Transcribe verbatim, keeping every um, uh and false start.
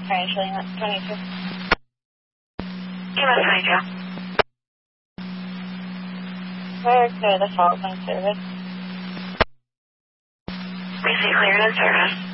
Triangulating at twenty-two. U S twenty-two. Where to the fault in service? We see cleared in service.